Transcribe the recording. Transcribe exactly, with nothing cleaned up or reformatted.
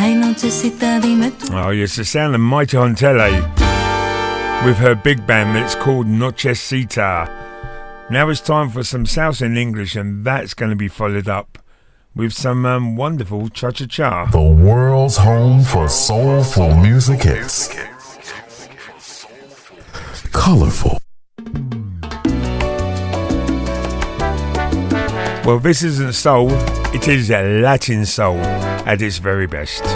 Oh yes, the sound of Mighty Hontele with her big band that's called Nochecita. Now it's time for some salsa in English, and that's going to be followed up with some um, wonderful cha-cha-cha. The world's home for soulful music hits. Colorful. Well, this isn't soul, it is a Latin soul at its very best.